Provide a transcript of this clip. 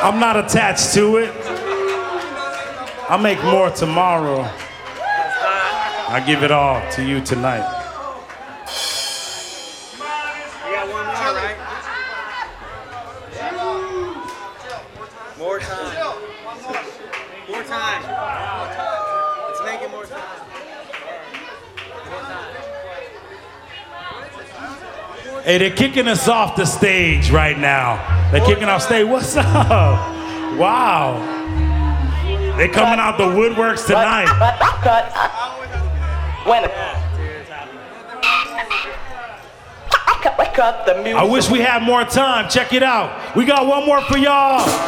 I'm not attached to it. I'll make more tomorrow. I give it all to you tonight. You got one more, right? More time. More time. Let's make it more time. Hey, they're kicking us off the stage right now. They're kicking off stage. What's up? Wow. They're coming out the woodworks tonight. Cut. When cut the music. I wish we had more time. Check it out. We got one more for y'all.